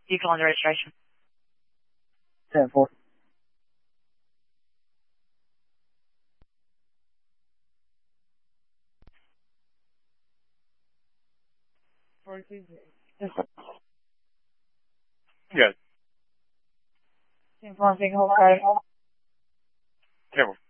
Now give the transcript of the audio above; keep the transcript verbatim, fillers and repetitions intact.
Vehicle under registration. ten four. Yes. Yes. ten four, vehicle hold card. ten four.